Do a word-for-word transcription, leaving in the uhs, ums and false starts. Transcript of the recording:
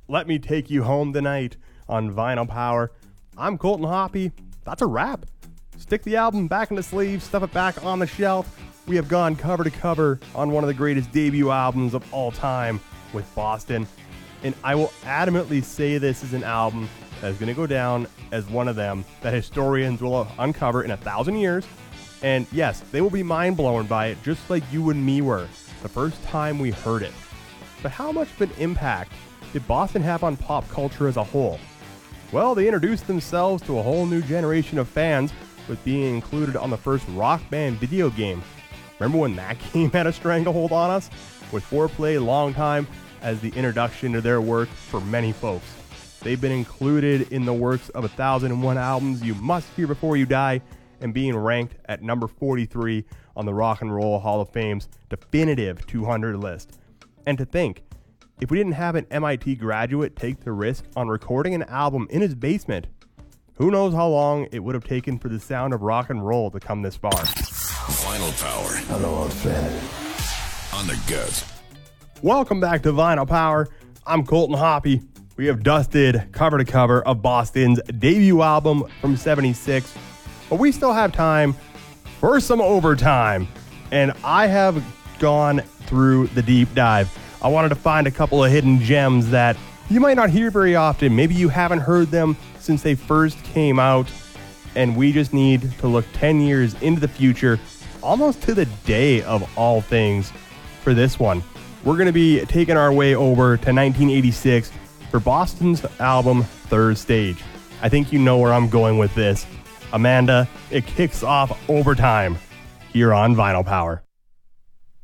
Let Me Take You Home Tonight on Vinyl Power. I'm Colton Hoppy. That's a wrap. Stick the album back in the sleeve, stuff it back on the shelf. We have gone cover to cover on one of the greatest debut albums of all time with Boston. And I will adamantly say this is an album that is going to go down as one of them that historians will uncover in a thousand years. And yes, they will be mind blown by it, just like you and me were the first time we heard it. But how much of an impact did Boston have on pop culture as a whole? Well, they introduced themselves to a whole new generation of fans with being included on the first Rock Band video game. Remember when that game had a stranglehold on us? With Foreplay Long Time as the introduction to their work for many folks. They've been included in the works of one thousand one albums you must hear before you die, and being ranked at number forty-three on the Rock and Roll Hall of Fame's definitive two hundred list. And to think, if we didn't have an M I T graduate take the risk on recording an album in his basement, who knows how long it would have taken for the sound of rock and roll to come this far. Vinyl Power. Hello, old friend. On the gut. Welcome back to Vinyl Power. I'm Colton Hoppy. We have dusted cover to cover of Boston's debut album from seventy-six, but we still have time for some overtime. And I have gone through the deep dive. I wanted to find a couple of hidden gems that you might not hear very often. Maybe you haven't heard them since they first came out, and we just need to look ten years into the future, almost to the day of all things for this one. We're going to be taking our way over to nineteen eighty-six for Boston's album Third Stage. I think you know where I'm going with this. Amanda, it kicks off overtime here on Vinyl Power.